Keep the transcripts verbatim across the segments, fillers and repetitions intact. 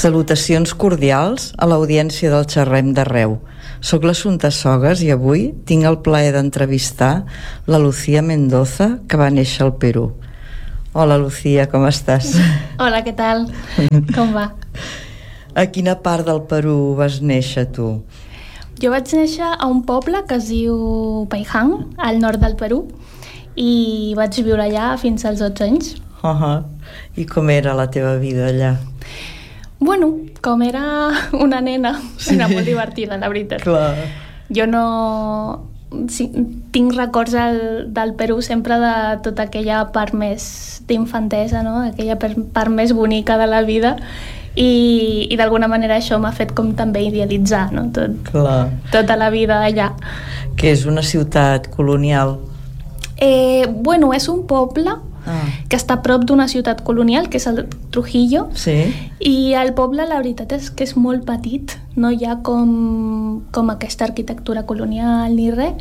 Salutacions cordials a l'audiència del Xerrem d'Arreu. Soc l'Assumpta Sogas i avui tinc el plaer d'entrevistar la Lucía Mendoza, que va néixer al Perú. Hola, Lucía, com estàs? Hola, què tal? Com va? A quina part del Perú vas néixer, tu? Jo vaig néixer a un poble que es diu Paiján, al nord del Perú, i vaig viure allà fins als dotze anys. Uh-huh. I com era la teva vida allà? Bueno, com era una nena, sí. Era molt divertida, la veritat. Clar. Jo no... Sí, tinc records del, del Perú sempre de tota aquella part més d'infantesa, no? Aquella part més bonica de la vida, i, i d'alguna manera això m'ha fet com també idealitzar, no? Tot, Clar. Tota la vida allà. Que és una ciutat colonial? Eh, bueno, és un poble ah. que està a prop d'una ciutat colonial, que és el Trujillo, sí. I el poble la veritat és que és molt petit, no hi ha com, com aquesta arquitectura colonial ni res,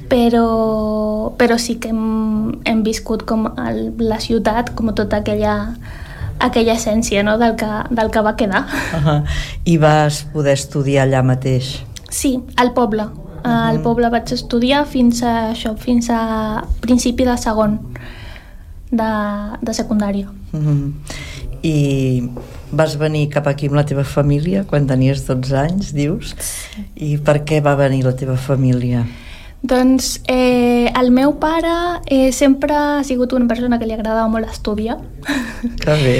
però, però sí que hem, hem viscut com el, la ciutat, com tota aquella, aquella essència, no? del, que, del que va quedar. Uh-huh. I vas poder estudiar allà mateix? Sí, al poble. Uh-huh. Al poble vaig estudiar fins a això, fins a principi de segon de, de secundària. Uh-huh. I vas venir cap aquí amb la teva família quan tenies dotze anys, dius? Sí. I per què va venir la teva família? Doncs eh, el meu pare eh, sempre ha sigut una persona que li agradava molt estudiar. Que bé.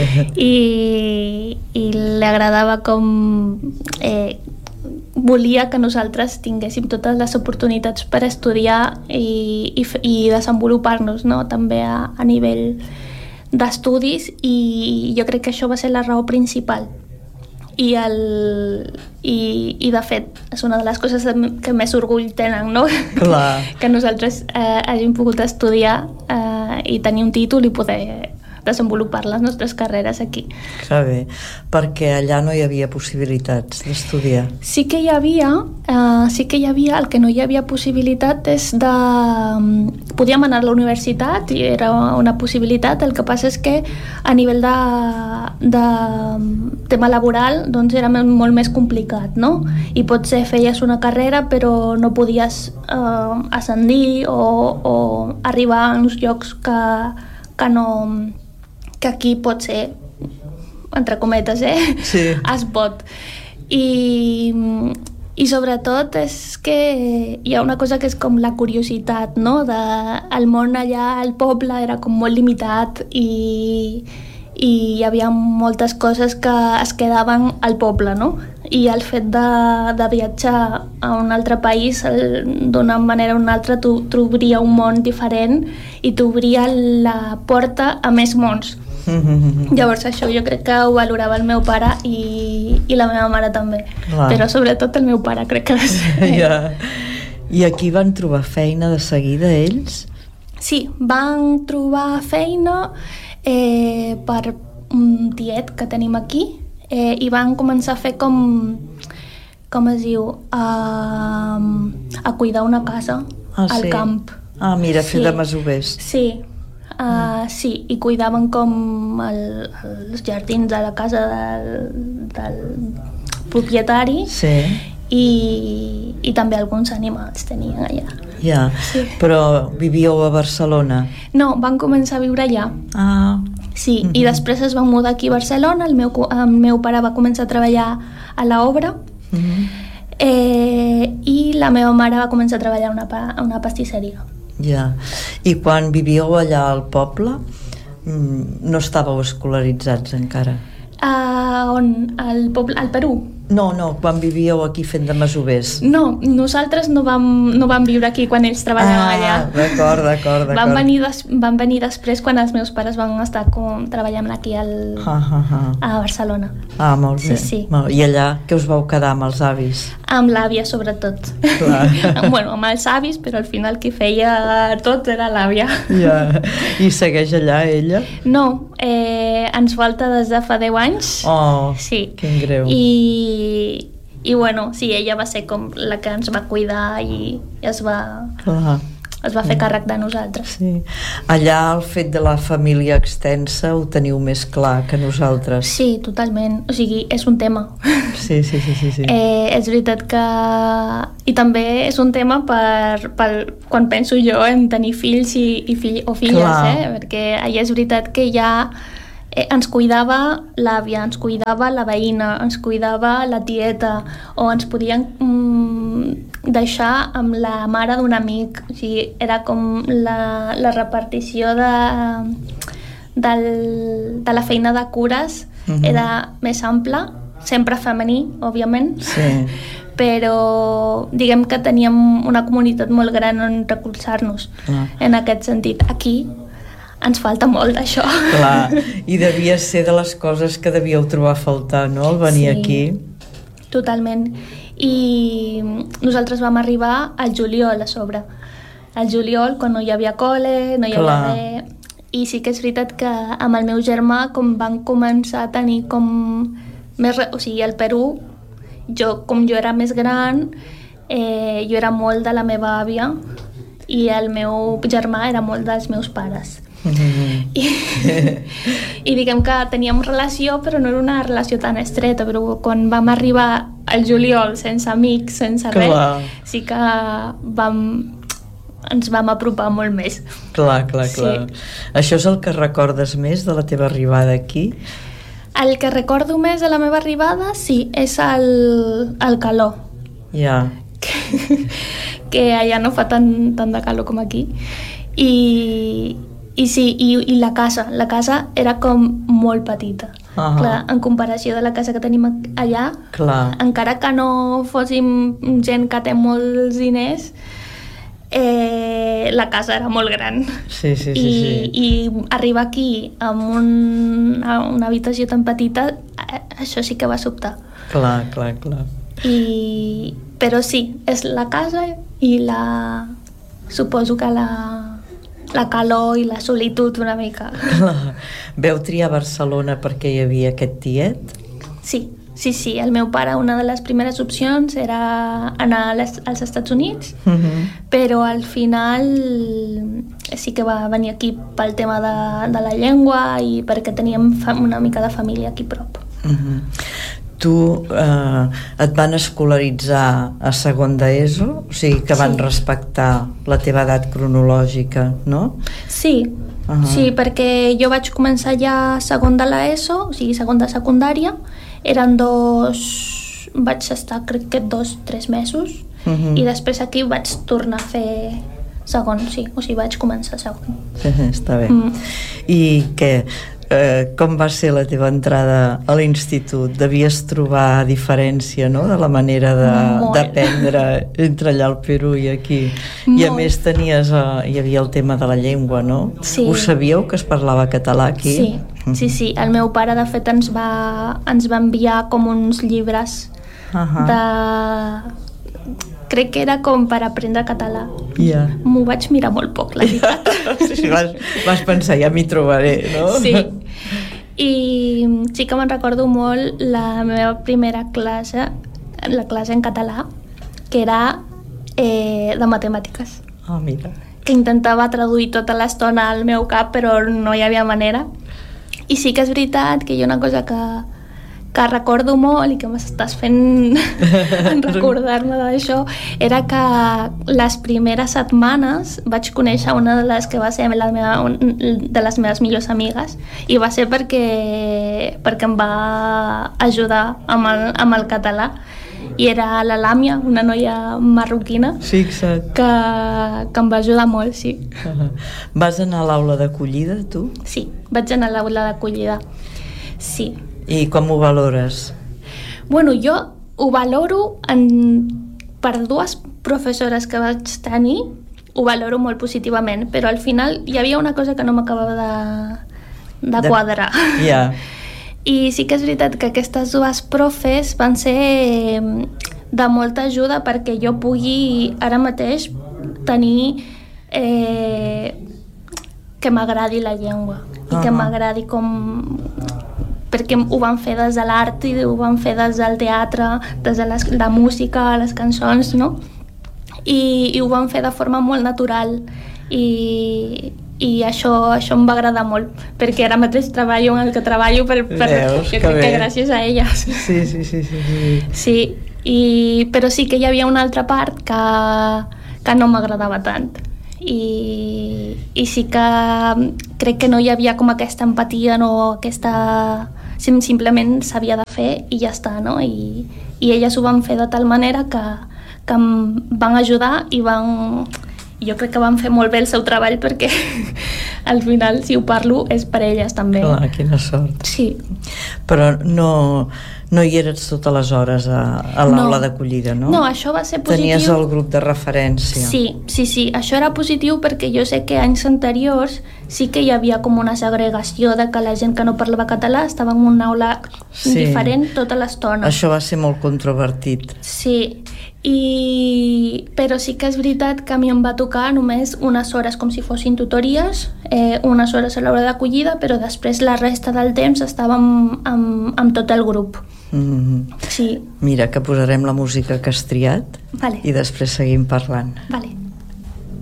I, i li agradava com... Eh, volia que nosaltres tinguéssim totes les oportunitats per estudiar i, i, i desenvolupar-nos, no? També a, a nivell d'estudis, i jo crec que això va ser la raó principal. I, el, i, i de fet és una de les coses que més orgull tenen, no? Clar. Que nosaltres eh, hàgim pogut estudiar eh, i tenir un títol i poder desenvolupar les nostres carreres aquí. Que bé, perquè allà no hi havia possibilitats d'estudiar. Sí que hi havia, eh, sí que hi havia, el que no hi havia possibilitat és de... Podíem anar a la universitat i era una possibilitat, el que passa és que a nivell de, de tema laboral doncs era molt més complicat, no? I potser feies una carrera però no podies eh, ascendir o, o arribar a uns llocs que, que no... que aquí pot ser, entre cometes, eh? Sí. Es pot. I, i sobretot és que hi ha una cosa que és com la curiositat, no? De, el món allà, el poble, era com molt limitat i, i hi havia moltes coses que es quedaven al poble, no? I el fet de, de viatjar a un altre país d'una manera o una altra t'obria un món diferent i t'obria la porta a més mons. Mm-hmm. Llavors això jo crec que ho valorava el meu pare i, i la meva mare també. Clar. Però sobretot el meu pare crec que va ser. Ja. I aquí van trobar feina de seguida ells? Sí, van trobar feina eh, per un tiet que tenim aquí eh, i van començar a fer com com es diu a, a cuidar una casa ah, al sí. camp. Ah, mira, fer sí. de masovers. Sí. Uh, sí, i cuidaven com el, els jardins de la casa del, del propietari sí. i, i també alguns animals tenien allà. Ja, sí. Però vivíeu a Barcelona? No, van començar a viure allà. Ah. Sí, mm-hmm. I després es van mudar aquí a Barcelona, el meu, el meu pare va començar a treballar a l'obra mm-hmm. eh, i la meva mare va començar a treballar a una, a una pastisseria. Ja, i quan vivíeu allà al poble no estàveu escolaritzats encara? Uh, on? Al, poble, al Perú? No, no, quan vivíeu aquí fent de masovers. No, nosaltres no vam, no vam viure aquí quan ells treballaven ah, allà. D'acord, d'acord, d'acord. Van venir, des, van venir després quan els meus pares van estar com, treballant aquí al, ah, ah, ah. a Barcelona. Ah, molt bé. Sí, sí. Molt. I allà què us vau quedar amb els avis? Amb l'àvia, sobretot. Bueno, amb els avis, però al final qui feia tot era l'àvia. Ja. I segueix allà ella? No, eh, ens falta des de fa deu anys. Oh, sí. Quin greu. I I, i bueno, sí, ella va ser com la que ens va cuidar i es va, Clar. es va fer càrrec de nosaltres. Sí. Allà el fet de la família extensa ho teniu més clar que nosaltres. Sí, totalment. O sigui, és un tema. Sí, sí, sí, sí, sí. Eh, és veritat que... I també és un tema per, per quan penso jo en tenir fills i, i fill, o filles, Clar. eh? Perquè allà és veritat que ja eh, ens cuidava l'àvia, ens cuidava la veïna, ens cuidava la tieta, o ens podien mm, deixar amb la mare d'un amic. O sigui, era com la, la repartició de, del, de la feina de cures uh-huh. era més ampla, sempre femení, òbviament, sí. però diguem que teníem una comunitat molt gran en recolzar-nos ah. en aquest sentit. Aquí ens falta molt d'això. Clar, i devia ser de les coses que devíeu trobar a faltar, no?, el venir sí, aquí. Totalment. I nosaltres vam arribar al juliol a sobre. Al juliol, quan no hi havia col·le, no hi havia Clar. res. I sí que és veritat que amb el meu germà, com van començar a tenir com més... Re... O sigui, al Perú, jo, com jo era més gran, eh, jo era molt de la meva àvia i el meu germà era molt dels meus pares. Mm-hmm. I, i diguem que teníem relació, però no era una relació tan estreta, però quan vam arribar al juliol sense amics, sense Clar. res, sí que vam, ens vam apropar molt més. Clar, clar, clar. Sí. Això és el que recordes més de la teva arribada aquí? El que recordo més de la meva arribada, sí, és el, el calor. Ja. Yeah. Que, que allà no fa tant, tant de calor com aquí. I, i sí, i, i la casa. La casa era com molt petita. Uh-huh. Clar, en comparació de la casa que tenim allà, Clar. encara que no fóssim gent que té molts diners, eh, la casa era molt gran. Sí, sí, sí, I, sí. i arribar aquí amb un, una habitació tan petita, això sí que va sobtar. Clar, clar, clar. I, però sí, és la casa i la... suposo que la, la calor i la solitud una mica. Clar. Veu triar Barcelona perquè hi havia aquest tiet? Sí, sí, sí. El meu pare, una de les primeres opcions era anar les, als Estats Units, uh-huh. però al final sí que va venir aquí pel tema de, de la llengua i perquè teníem una mica de família aquí prop. Uh-huh. Tu eh, et van escolaritzar a segon d'ESO, o sigui que van sí. respectar la teva edat cronològica, no? Sí, uh-huh. sí, perquè jo vaig començar ja segon de l'ESO, o sigui segon de secundària, eren dos... vaig estar crec que dos, tres mesos, uh-huh. i després aquí vaig tornar a fer segon, sí, o sigui vaig començar segon. Uh-huh, està bé. Mm. I què? Eh, com va ser la teva entrada a l'institut? Devies trobar diferència, no?, de la manera d'aprendre entre allà al Perú i aquí. Molt. I a més tenies, uh, hi havia el tema de la llengua, no? Sí. Ho sabíeu que es parlava català aquí? Sí, uh-huh. sí, sí. El meu pare, de fet, ens va, ens va enviar com uns llibres uh-huh. de... crec que era com per aprendre català. Yeah. M'ho vaig mirar molt poc, la veritat. Sí, vas, vas pensar, ja m'hi trobaré, no? Sí. I sí que me'n recordo molt la meva primera classe, la classe en català, que era eh, de matemàtiques. Ah, oh, mira. Que intentava traduir tota l'estona al meu cap, però no hi havia manera. I sí que és veritat que hi ha una cosa que que recordo molt i que m'estàs fent recordar-me d'això, era que les primeres setmanes vaig conèixer una de les que va ser la meva, de les meves millors amigues, i va ser perquè, perquè em va ajudar amb el, amb el català, i era la Làmia, una noia marroquina, Fixa't. Que, que em va ajudar molt, sí. Uh-huh. Vas anar a l'aula d'acollida, tu? Sí, vaig anar a l'aula d'acollida, sí. I com ho valores? Bueno, jo ho valoro en, per dues professores que vaig tenir, ho valoro molt positivament, però al final hi havia una cosa que no m'acabava de, de, de quadrar. Yeah. I sí que és veritat que aquestes dues profes van ser de molta ajuda perquè jo pugui ara mateix tenir eh, que m'agradi la llengua i uh-huh. que m'agradi com... perquè ho van fer des de l'art i ho van fer des del teatre, des de les, la música, les cançons, no? i, i ho van fer de forma molt natural i, i això, això em va agradar molt, perquè ara mateix treballo en el que treballo per, per, Veus, jo que crec bé. que gràcies a elles. Sí, sí, sí, sí, sí. Sí, i, però sí que hi havia una altra part que, que no m'agradava tant i, i sí que crec que no hi havia com aquesta empatia, no aquesta... simplement s'havia de fer i ja està, no? I, i elles ho van fer de tal manera que, que em van ajudar i van... jo crec que van fer molt bé el seu treball perquè al final, si ho parlo, és per elles també. Clar, quina sort. Sí. Però no, no hi eres totes les hores a, a l'aula No. d'acollida, no? No, això va ser positiu. Tenies el grup de referència. Sí, sí, sí, això era positiu perquè jo sé que anys anteriors sí que hi havia com una segregació de que la gent que no parlava català estava en una aula Sí. diferent tota l'estona. Això va ser molt controvertit. Sí, i... però sí que és veritat que a mi em va tocar només unes hores com si fossin tutories, eh, unes hores a l'hora d'acollida, però després la resta del temps estàvem amb, amb tot el grup. Mm. Sí. Mira, que posarem la música que has triat Vale. i després seguim parlant. Vale.